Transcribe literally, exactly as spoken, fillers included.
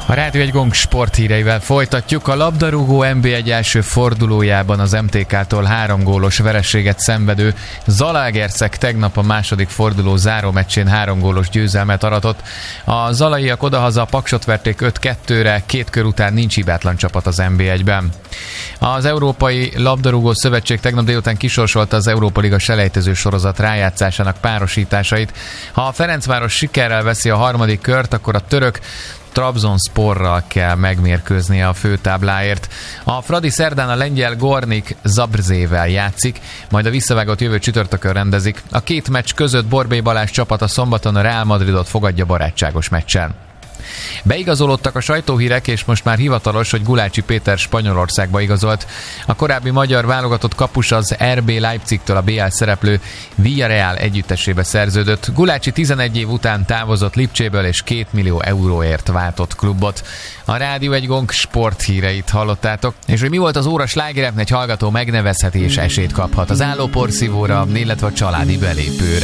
A Rádió egy Gong sporthíreivel folytatjuk. A labdarúgó en bé egy első fordulójában az em té ká-tól három gólos vereséget szenvedő Zalaegerszeg tegnap a második forduló zárómeccsén három gólos győzelmet aratott. A zalaiak odahaza a Paksot verték öt kettőre, két kör után nincs hibátlan csapat az en bé egyben. Az Európai Labdarúgó Szövetség tegnap délután kisorsolta az Európa Liga selejtező sorozat rájátszásának párosításait. Ha a Ferencváros sikerrel veszi a harmadik kört, akkor a török Trabzonsporral kell megmérkőznie a főtábláért. A Fradi szerdán a lengyel Gornik Zabrzével játszik, majd a visszavágott jövő csütörtökön rendezik. A két meccs között Borbély Balázs csapata szombaton a Real Madridot fogadja barátságos meccsen. Beigazolódtak a sajtóhírek, és most már hivatalos, hogy Gulácsi Péter Spanyolországba igazolt. A korábbi magyar válogatott kapus az er bé Leipzigtől a bé el szereplő Villarreal együttesébe szerződött. Gulácsi tizenegy év után távozott Lipcséből, és két millió euróért váltott klubot. A Rádió egy Gong sporthíreit hallottátok, és hogy mi volt az óra slágerek, egy hallgató megnevezheti és esélyt kaphat az állóporszívóra, illetve a családi belépőre.